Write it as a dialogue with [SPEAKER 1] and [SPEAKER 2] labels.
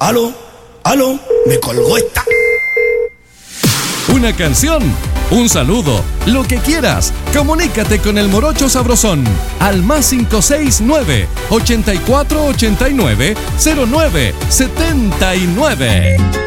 [SPEAKER 1] Aló, me colgó esta.
[SPEAKER 2] Una canción, un saludo, lo que quieras. Comunícate con el Morocho Sabrosón al +569 8489 0979.